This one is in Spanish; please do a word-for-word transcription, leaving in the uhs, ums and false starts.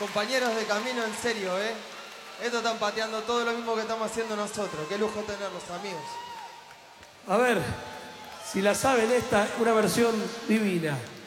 Compañeros de camino, en serio, ¿eh? Esto están pateando todo lo mismo que estamos haciendo nosotros. Qué lujo tenerlos, amigos. A ver, si la saben esta, una versión divina.